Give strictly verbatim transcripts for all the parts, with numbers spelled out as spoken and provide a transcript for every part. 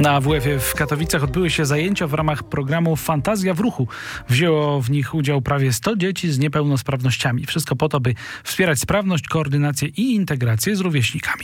Na A W F-ie w Katowicach odbyły się zajęcia w ramach programu Fantazja w ruchu. Wzięło w nich udział prawie sto dzieci z niepełnosprawnościami. Wszystko po to, by wspierać sprawność, koordynację i integrację z rówieśnikami.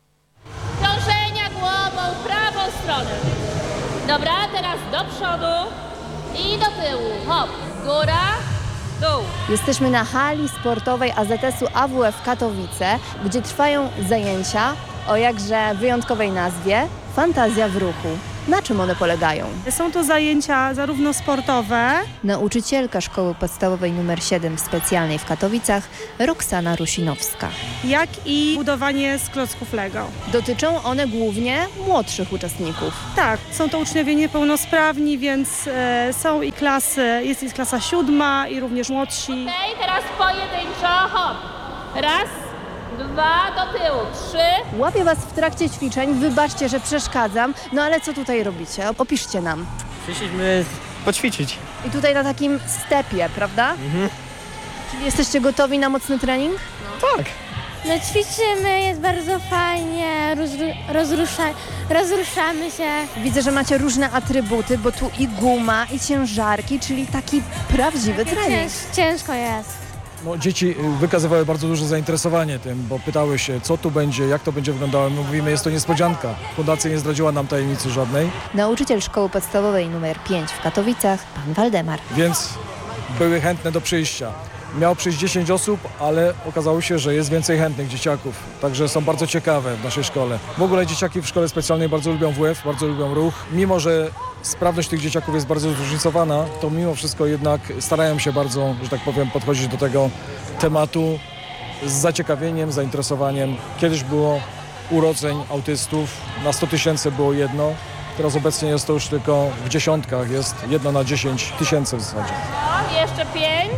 Krążenia głową w prawą stronę. Dobra, teraz do przodu i do tyłu. Hop, góra, dół. Jesteśmy na hali sportowej A Z S-u A W F Katowice, gdzie trwają zajęcia o jakże wyjątkowej nazwie Fantazja w ruchu. Na czym one polegają? Są to zajęcia zarówno sportowe. Nauczycielka Szkoły Podstawowej nr siedem specjalnej w Katowicach, Roxana Rusinowska. Jak i budowanie z klocków Lego. Dotyczą one głównie młodszych uczestników. Tak, są to uczniowie niepełnosprawni, więc e, są i klasy, jest i klasa siódma i również młodsi. Okej, teraz pojedynczo, hop. Raz, dwa, do tyłu, trzy. Łapię Was w trakcie ćwiczeń, wybaczcie, że przeszkadzam, no ale co tutaj robicie? Opiszcie nam. Przyszliśmy poćwiczyć. I tutaj na takim stepie, prawda? Mhm. Czyli jesteście gotowi na mocny trening? Tak. No ćwiczymy, jest bardzo fajnie, rozru- rozrusza, rozruszamy się. Widzę, że macie różne atrybuty, bo tu i guma, i ciężarki, czyli taki prawdziwy trening. Cięż, ciężko jest. No, dzieci wykazywały bardzo duże zainteresowanie tym, bo pytały się, co tu będzie, jak to będzie wyglądało. My mówimy, jest to niespodzianka. Fundacja nie zdradziła nam tajemnicy żadnej. Nauczyciel Szkoły Podstawowej nr pięć w Katowicach, pan Waldemar. Więc były chętne do przyjścia. Miało przyjść dziesięć osób, ale okazało się, że jest więcej chętnych dzieciaków. Także są bardzo ciekawe w naszej szkole. W ogóle dzieciaki w szkole specjalnej bardzo lubią W F, bardzo lubią ruch. Mimo że sprawność tych dzieciaków jest bardzo zróżnicowana, to mimo wszystko jednak starają się bardzo, że tak powiem, podchodzić do tego tematu z zaciekawieniem, zainteresowaniem. Kiedyś było urodzeń autystów, na sto tysięcy było jedno. Teraz obecnie jest to już tylko w dziesiątkach, jest jedno na dziesięć tysięcy w zasadzie. No, jeszcze pięć.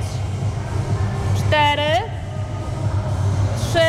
Cztery, trzy,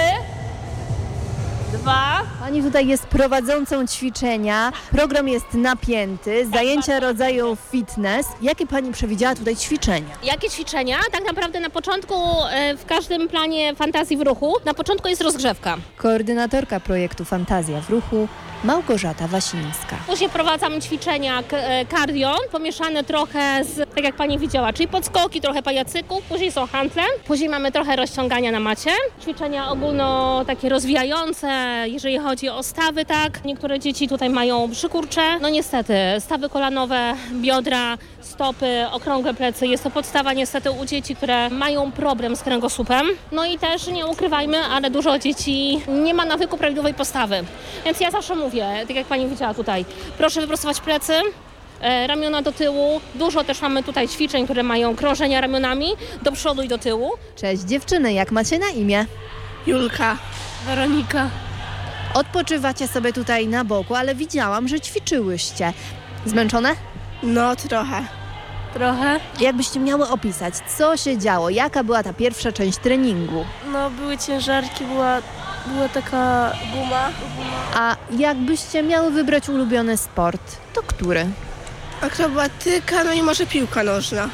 dwa. Pani tutaj jest prowadzącą ćwiczenia, program jest napięty, zajęcia rodzaju fitness. Jakie Pani przewidziała tutaj ćwiczenia? Jakie ćwiczenia? Tak naprawdę na początku e, w każdym planie Fantazji w ruchu, na początku jest rozgrzewka. Koordynatorka projektu Fantazja w ruchu, Małgorzata Wasińska. Później prowadzam ćwiczenia k- e, cardio, pomieszane trochę z, tak jak Pani widziała, czyli podskoki, trochę pajacyków, później są handle, później mamy trochę rozciągania na macie. Ćwiczenia ogólno takie rozwijające, jeżeli chodzi o stawy, tak. Niektóre dzieci tutaj mają przykurcze, no niestety, stawy kolanowe, biodra, stopy, okrągłe plecy. Jest to podstawa niestety u dzieci, które mają problem z kręgosłupem. No i też nie ukrywajmy, ale dużo dzieci nie ma nawyku prawidłowej postawy. Więc ja zawsze mówię, tak jak Pani widziała tutaj, proszę wyprostować plecy, e, ramiona do tyłu. Dużo też mamy tutaj ćwiczeń, które mają krążenia ramionami do przodu i do tyłu. Cześć dziewczyny, jak macie na imię? Julka. Weronika. Odpoczywacie sobie tutaj na boku, ale widziałam, że ćwiczyłyście. Zmęczone? No trochę. Trochę. Jakbyście miały opisać, co się działo, jaka była ta pierwsza część treningu? No były ciężarki, była, była taka guma. A jakbyście miały wybrać ulubiony sport, to który? Akrobatyka, no i może piłka nożna.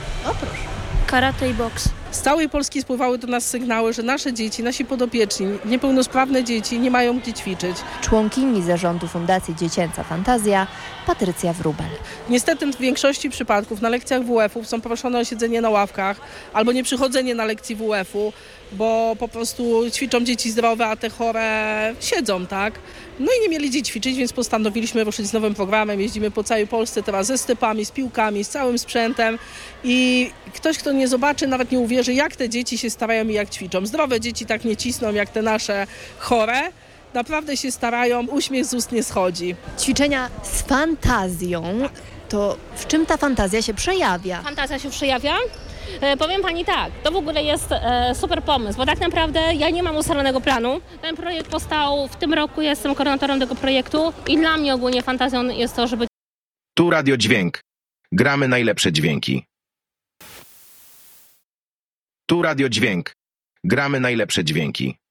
Karate i boks. Z całej Polski spływały do nas sygnały, że nasze dzieci, nasi podopieczni, niepełnosprawne dzieci nie mają gdzie ćwiczyć. Członkini zarządu Fundacji Dziecięca Fantazja, Patrycja Wróbel. Niestety w większości przypadków na lekcjach W F-ów są proszone o siedzenie na ławkach albo nieprzychodzenie na lekcji W F-u, bo po prostu ćwiczą dzieci zdrowe, a te chore siedzą, tak? No i nie mieli gdzie ćwiczyć, więc postanowiliśmy ruszyć z nowym programem. Jeździmy po całej Polsce teraz ze stepami, z piłkami, z całym sprzętem i ktoś, kto nie zobaczy, nawet nie uwierzy, jak te dzieci się starają i jak ćwiczą. Zdrowe dzieci tak nie cisną jak te nasze chore. Naprawdę się starają, uśmiech z ust nie schodzi. Ćwiczenia z fantazją, to w czym ta fantazja się przejawia? Fantazja się przejawia. E, powiem Pani tak, to w ogóle jest e, super pomysł, bo tak naprawdę ja nie mam ustalonego planu. Ten projekt powstał w tym roku, ja jestem koordynatorem tego projektu i dla mnie ogólnie fantazją jest to, żeby... Tu Radio Dźwięk. Gramy najlepsze dźwięki. Tu Radio Dźwięk. Gramy najlepsze dźwięki.